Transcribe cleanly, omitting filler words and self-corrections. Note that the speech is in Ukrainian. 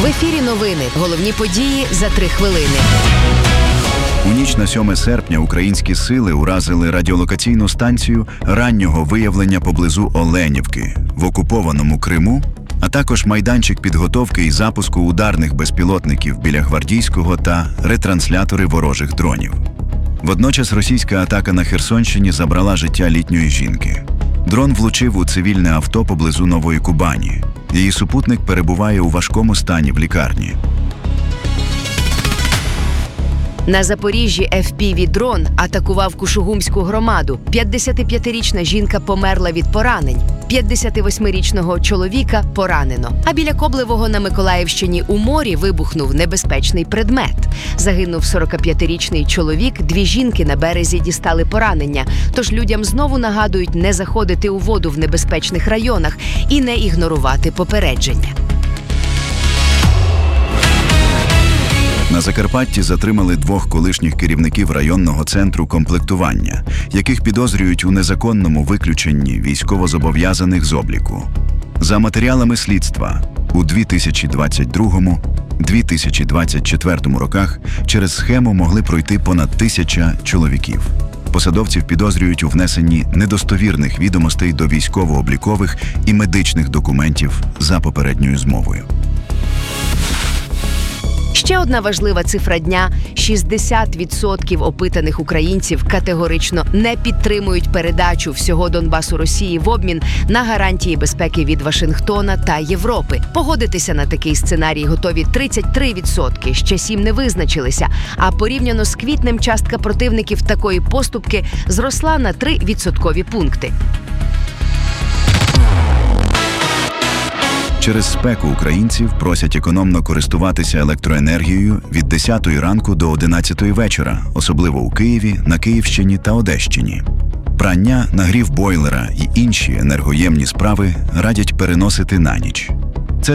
ефірі новини. Головні події за 3 хвилини. У ніч на 7 серпня українські сили уразили радіолокаційну станцію раннього виявлення поблизу Оленівки в окупованому Криму, а також майданчик підготовки і запуску ударних безпілотників біля Гвардійського та ретранслятори ворожих дронів. Водночас російська атака на Херсонщині забрала життя літньої жінки. Дрон влучив у цивільне авто поблизу Нової Кубані. Її супутник перебуває у важкому стані в лікарні. На Запоріжжі FPV-дрон атакував Кушугумську громаду. 55-річна жінка померла від поранень. 58-річного чоловіка поранено. А біля Коблевого на Миколаївщині у морі вибухнув небезпечний предмет. Загинув 45-річний чоловік, 2 жінки на березі дістали поранення. Тож людям знову нагадують не заходити у воду в небезпечних районах і не ігнорувати попередження. На Закарпатті затримали 2 колишніх керівників районного центру комплектування, яких підозрюють у незаконному виключенні військовозобов'язаних з обліку. За матеріалами слідства, у 2022-2024 роках через схему могли пройти понад 1000 чоловіків. Посадовців підозрюють у внесенні недостовірних відомостей до військово-облікових і медичних документів за попередньою змовою. Ще одна важлива цифра дня – 60% опитаних українців категорично не підтримують передачу всього Донбасу Росії в обмін на гарантії безпеки від Вашингтона та Європи. Погодитися на такий сценарій готові 33%, ще 7 не визначилися, а порівняно з квітнем частка противників такої поступки зросла на 3 відсоткові пункти. Через спеку українців просять економно користуватися електроенергією від 10 ранку до 11 вечора, особливо у Києві, на Київщині та Одещині. Прання, нагрів бойлера і інші енергоємні справи радять переносити на ніч.